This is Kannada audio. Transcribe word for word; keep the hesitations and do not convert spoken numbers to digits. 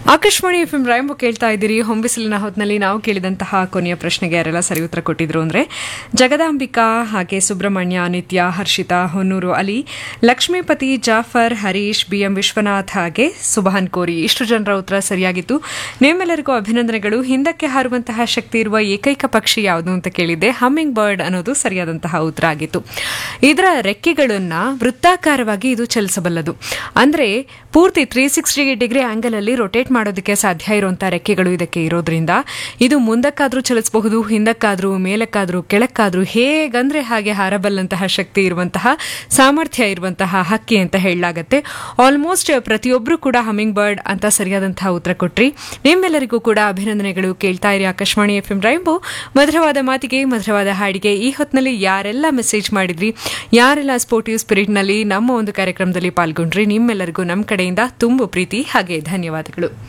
ಆಕಾಶವಾಣಿ ಎಫ್ ಎಂ ರಾಯಂಬ ಕೇಳ್ತಾ ಇದ್ದೀರಿ. ಹೊಂಬಿಸಿಲಿನ ಹೊತ್ತಿನಲ್ಲಿ ನಾವು ಕೇಳಿದಂತಹ ಕೊನೆಯ ಪ್ರಶ್ನೆಗೆ ಯಾರೆಲ್ಲ ಸರಿ ಉತ್ತರ ಕೊಟ್ಟಿದ್ರು ಅಂದರೆ ಜಗದಾಂಬಿಕಾ, ಹಾಗೆ ಸುಬ್ರಹ್ಮಣ್ಯ, ನಿತ್ಯ, ಹರ್ಷಿತಾ, ಹೊನ್ನೂರು ಅಲಿ, ಲಕ್ಷ್ಮೀಪತಿ, ಜಾಫರ್, ಹರೀಶ್, ಬಿ ಎಂ ವಿಶ್ವನಾಥ್ ಹಾಗೆ ಸುಬಹಾನ್ ಕೋರಿ. ಇಷ್ಟು ಜನರ ಉತ್ತರ ಸರಿಯಾಗಿತ್ತು. ನಿಮ್ಮೆಲ್ಲರಿಗೂ ಅಭಿನಂದನೆಗಳು. ಹಿಂದಕ್ಕೆ ಹಾರುವಂತಹ ಶಕ್ತಿ ಇರುವ ಏಕೈಕ ಪಕ್ಷಿ ಯಾವುದು ಅಂತ ಕೇಳಿದ್ದೆ. ಹಮ್ಮಿಂಗ್ ಬರ್ಡ್ ಅನ್ನೋದು ಸರಿಯಾದಂತಹ ಉತ್ತರ ಆಗಿತ್ತು. ಇದರ ರೆಕ್ಕೆಗಳನ್ನ ವೃತ್ತಾಕಾರವಾಗಿ ಇದು ಚಲಿಸಬಲ್ಲದು. ಅಂದರೆ ಪೂರ್ತಿ ತ್ರೀ ಸಿಕ್ಸ್ಟಿ ಡಿಗ್ರಿ ಆಂಗಲ್ ಅಲ್ಲಿ ರೊಟೇಟ್ ಮಾಡೋದಕ್ಕೆ ಸಾಧ್ಯ ಇರುವಂತಹ ರೆಕ್ಕೆಗಳು ಇದಕ್ಕೆ ಇರೋದ್ರಿಂದ ಇದು ಮುಂದಕ್ಕಾದ್ರೂ ಚಲಿಸಬಹುದು, ಹಿಂದಕ್ಕಾದ್ರೂ, ಮೇಲಕ್ಕಾದ್ರೂ, ಕೆಳಕ್ಕಾದ್ರೂ ಹೇಗಂದ್ರೆ ಹಾಗೆ ಹಾರಬಲ್ಲಂತಹ ಶಕ್ತಿ ಇರುವಂತಹ ಸಾಮರ್ಥ್ಯ ಇರುವಂತಹ ಹಕ್ಕಿ ಅಂತ ಹೇಳಲಾಗತ್ತೆ. ಆಲ್ಮೋಸ್ಟ್ ಪ್ರತಿಯೊಬ್ಬರು ಕೂಡ ಹಮ್ಮಿಂಗ್ ಬರ್ಡ್ ಅಂತ ಸರಿಯಾದಂತಹ ಉತ್ತರ ಕೊಟ್ರಿ. ನಿಮ್ಮೆಲ್ಲರಿಗೂ ಕೂಡ ಅಭಿನಂದನೆಗಳು. ಕೇಳ್ತಾ ಇರಿ ಆಕಾಶವಾಣಿ ಎಫ್ ಎಂ ರೈಂಬೋ. ಮಧುರವಾದ ಮಾತಿಗೆ, ಮಧುರವಾದ ಹಾಡಿಗೆ ಈ ಹೊತ್ತಿನಲ್ಲಿ ಯಾರೆಲ್ಲ ಮೆಸೇಜ್ ಮಾಡಿದ್ರಿ, ಯಾರೆಲ್ಲ ಸ್ಪೋರ್ಟಿವ್ ಸ್ಪಿರಿಟ್ನಲ್ಲಿ ನಮ್ಮ ಒಂದು ಕಾರ್ಯಕ್ರಮದಲ್ಲಿ ಪಾಲ್ಗೊಂಡ್ರಿ, ನಿಮ್ಮೆಲ್ಲರಿಗೂ ನಮ್ಮ ಕಡೆಯಿಂದ ತುಂಬು ಪ್ರೀತಿ ಹಾಗೆ ಧನ್ಯವಾದಗಳು.